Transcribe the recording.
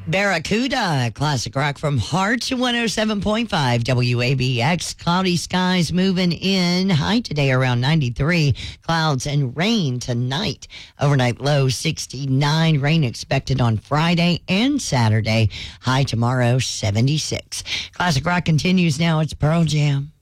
Barracuda, classic rock from Heart 107.5 WABX. Cloudy skies moving in. High today around 93. Clouds and rain tonight. Overnight low 69. Rain expected on Friday and Saturday. High tomorrow 76. Classic rock continues now. It's Pearl Jam.